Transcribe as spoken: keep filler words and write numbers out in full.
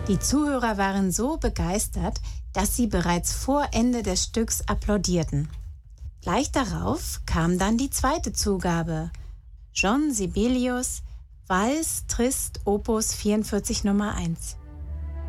Die Zuhörer waren so begeistert, dass sie bereits vor Ende des Stücks applaudierten. Gleich darauf kam dann die zweite Zugabe. Jean Sibelius, Valse Triste Opus vierundvierzig Nummer eins.